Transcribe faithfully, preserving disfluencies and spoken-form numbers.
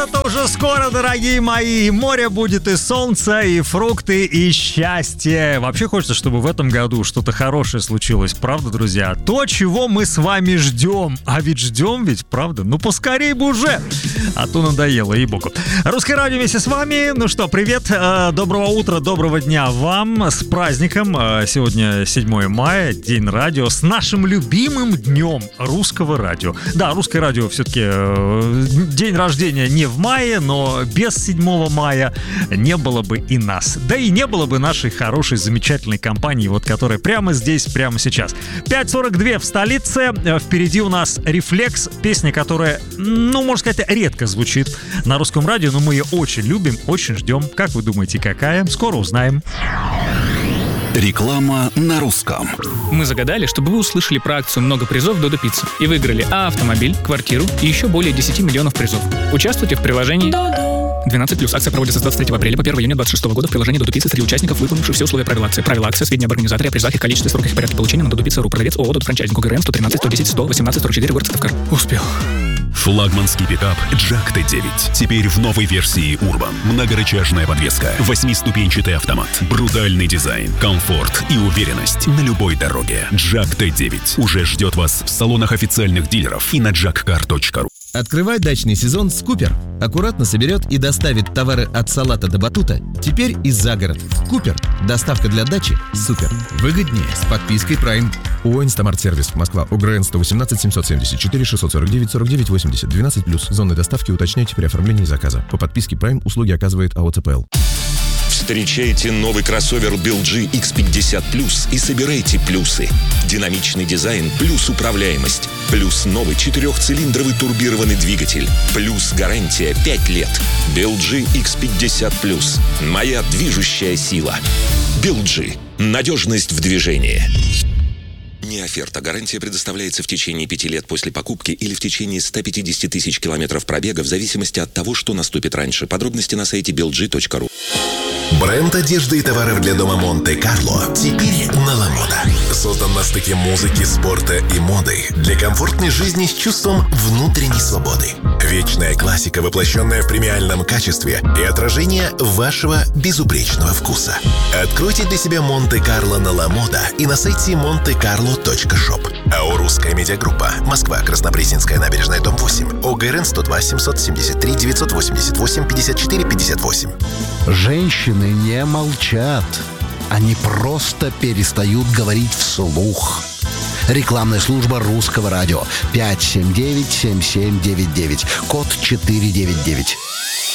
Лето-то уже скоро, дорогие мои. И море будет, и солнце, и фрукты, и счастье. Вообще хочется, чтобы в этом году что-то хорошее случилось, правда, друзья? То, чего мы с вами ждем. А ведь ждем ведь, правда? Ну, поскорей бы уже. А то надоело, ей-богу. Русское радио вместе с вами. Ну что, привет. Доброго утра, доброго дня вам. С праздником. Сегодня седьмое мая, День радио. С нашим любимым днем русского радио. Да, русское радио все-таки день рождения не в мае, но без седьмого мая не было бы и нас. Да и не было бы нашей хорошей, замечательной компании, вот которая прямо здесь, прямо сейчас. пять сорок два в столице. Впереди у нас «Рефлекс», песня, которая, ну, можно сказать, редко звучит на русском радио, но мы ее очень любим, очень ждем. Как вы думаете, какая? Скоро узнаем. Реклама на русском. Мы загадали, чтобы вы услышали про акцию «Много призов Додо Пицца» и выиграли а автомобиль, квартиру и еще более десять миллионов призов. Участвуйте в приложении двенадцать плюс. Акция проводится с двадцать третьего апреля по первого июня двадцать шестого года в приложении Додо Пицца среди участников, выполнивших все условия правил акции. Правила акции, сведения об организаторе, о призах, их количестве, сроках и порядке получения на Додо Пицца.ру. Продавец ООО «Додо Франчайзинг», ОГРН сто тринадцать сто десять сто восемнадцать сорок четыре, город Сыктывкар. Успел. Флагманский пикап Джак Т девять. Теперь в новой версии Urban. Многорычажная подвеска, восьмиступенчатый автомат, брутальный дизайн, комфорт и уверенность на любой дороге. Джак Т девять уже ждет вас в салонах официальных дилеров и на джак кар точка ру. Открывай дачный сезон с Купер. Аккуратно соберет и доставит товары от салата до батута. Теперь и за город. Купер. Доставка для дачи. Супер. Выгоднее с подпиской Prime. ООО «Инстамарт-сервис», Москва, ОГРН сто восемнадцать семьсот семьдесят четыре шестьсот сорок девять сорок девять восемьдесят, двенадцать плюс. Зоны доставки уточняйте при оформлении заказа. По подписке Prime услуги оказывает АО ЦПЛ. Встречайте новый кроссовер би эл джи икс пятьдесят плюс и собирайте плюсы. Динамичный дизайн плюс управляемость. Плюс новый четырехцилиндровый турбированный двигатель. Плюс гарантия пять лет. би эл джи икс пятьдесят плюс. Моя движущая сила. би эл джи. Надежность в движении. Не оферта. Гарантия предоставляется в течение пяти лет после покупки или в течение ста пятидесяти тысяч километров пробега в зависимости от того, что наступит раньше. Подробности на сайте би эл джи точка ру. Бренд одежды и товаров для дома Монте-Карло теперь на Ламода. Создан на стыке музыки, спорта и моды для комфортной жизни с чувством внутренней свободы. Вечная классика, воплощенная в премиальном качестве и отражение вашего безупречного вкуса. Откройте для себя Монте-Карло на Ламода и на сайте монте карло точка шоп. АО «Русская медиагруппа», Москва, Краснопресненская набережная, дом восемь, ОГРН сто два семьсот семьдесят три девятьсот восемьдесят восемь пятьдесят четыре пятьдесят восемь. Женщины не молчат. Они просто перестают говорить вслух. Рекламная служба русского радио. пять семь девять семь семь девять девять. Код четыре девять девять.